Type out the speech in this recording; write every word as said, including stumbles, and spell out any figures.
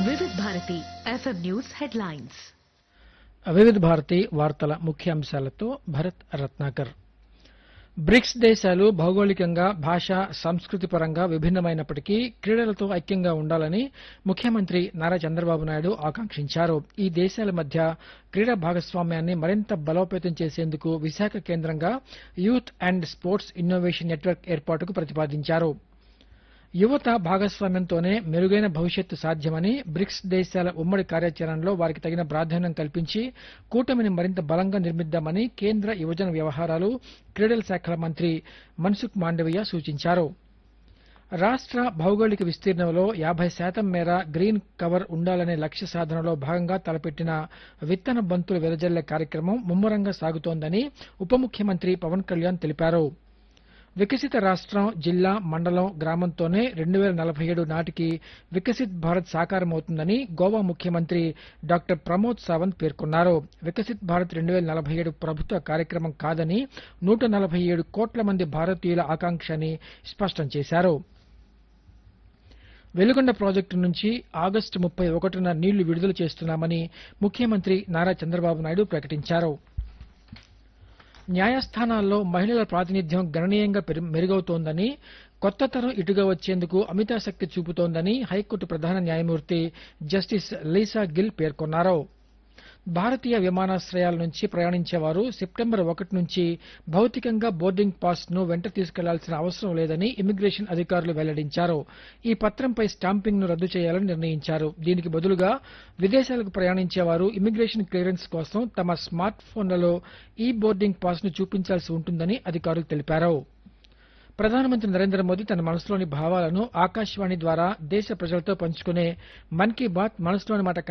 వివిధ Bharati FM news headlines. వివిధ భారతి వార్తల ముఖ్యాంశాలతో భరత్ రత్నాకర్. బ్రిక్స్ దేశాలు భౌగోళికంగా భాష సంస్కృతి పరంగా విభిన్నమైనప్పటికీ క్రీడలతో ఐక్యంగా ఉండాలని ముఖ్యమంత్రి నారా చంద్రబాబు నాయుడు ఆకాంక్షించారు. ఈ దేశాల మధ్య క్రీడా భాగస్వామ్యాన్ని మరింత బలోపేతం చేసేందుకు విశాఖ కేంద్రంగా youth and sports innovation network ఏర్పాటుకు ప్రతిపాదించారు. యువత భాగస్వామ్యంతోనే మెరుగైన భవిష్యత్తు సాధ్యమని, బ్రిక్స్ దేశాల ఉమ్మడి కార్యాచరణలో వారికి తగిన ప్రాధాన్యం కల్పించి కూటమిని మరింత బలంగా నిర్మిద్దామని కేంద్ర యువజన వ్యవహారాలు, క్రీడల శాఖల మంత్రి మన్సుఖ్ మాండవీయ సూచించారు. రాష్ట్ర భౌగోళిక విస్తీర్ణంలో యాభై శాతం మేర గ్రీన్ కవర్ ఉండాలనే లక్ష్య సాధనలో భాగంగా తలపెట్టిన విత్తన బంతులు వెదజల్లే కార్యక్రమం ముమ్మరంగా సాగుతోందని ఉప ముఖ్యమంత్రి పవన్ కళ్యాణ్ తెలిపారు. వికసిత రాష్ట్రం జిల్లా, మండలం, గ్రామంతోనే రెండు వేల నలభై ఏడు నాటికి వికసిత్ భారత్ సాకారమవుతుందని గోవా ముఖ్యమంత్రి డాక్టర్ ప్రమోద్ సావంత్ పేర్కొన్నారు. వికసిత్ భారత్ రెండు వేల నలభై ఏడు ప్రభుత్వ కార్యక్రమం కాదని, నూట నలభై ఏడు కోట్ల మంది భారతీయుల ఆకాంక్ష అని స్పష్టం చేశారు. వెలుగొండ ప్రాజెక్టు నుంచి ఆగస్టు ముప్పై ఒకటిన నీళ్లు విడుదల చేస్తున్నామని ముఖ్యమంత్రి నారా చంద్రబాబు నాయుడు ప్రకటించారు. న్యాయస్థానాల్లో మహిళల ప్రాతినిధ్యం గణనీయంగా మెరుగవుతోందని, కొత్త తరం ఇటుగా వచ్చేందుకు అమితాసక్తి చూపుతోందని హైకోర్టు ప్రధాన న్యాయమూర్తి జస్టిస్ లీసా గిల్ పేర్కొన్నారు. భారతీయ విమానాశ్రయాల నుంచి ప్రయాణించేవారు సెప్టెంబర్ ఒకటి నుంచి భౌతికంగా బోర్డింగ్ పాస్ ను వెంట తీసుకెళ్లాల్సిన అవసరం లేదని ఇమిగ్రేషన్ అధికారులు వెల్లడించారు. ఈ పత్రంపై స్టాంపింగ్ ను రద్దు చేయాలని నిర్ణయించారు. దీనికి బదులుగా విదేశాలకు ప్రయాణించేవారు ఇమిగ్రేషన్ క్లియరెన్స్ కోసం తమ స్మార్ట్ ఫోన్లలో ఈ బోర్డింగ్ పాస్ ను చూపించాల్సి ఉంటుందని అధికారులు తెలిపారు. ప్రధానమంత్రి నరేంద్ర మోదీ తన మనసులోని భావాలను ఆకాశవాణి ద్వారా దేశ ప్రజలతో పంచుకునే మన్ కీ బాత్ మనసులోని మాట